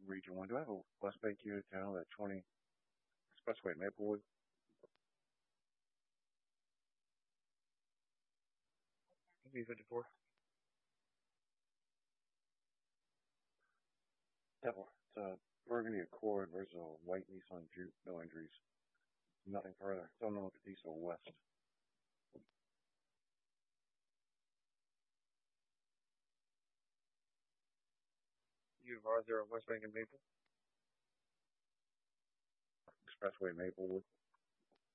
Region 1. Do I have a West Bank unit down at 20 Expressway Maplewood? B54? Devil. It's a Burgundy Accord versus a white Nissan Juke. No injuries. Nothing further. Don't know if it's east or west. You advise there on West Bank and Maple? Expressway Maplewood.